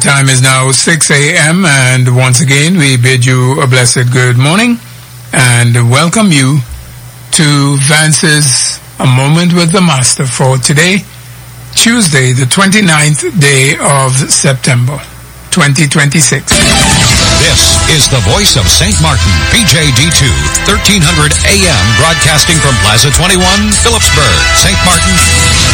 Time is now 6 a.m. and once again we bid you a blessed good morning and welcome you to Vance's A Moment with the Master for today, Tuesday, the 29th day of September, 2026. This is the voice of St. Martin, PJD2, 1300 AM, broadcasting from Plaza 21, Phillipsburg, St. Martin.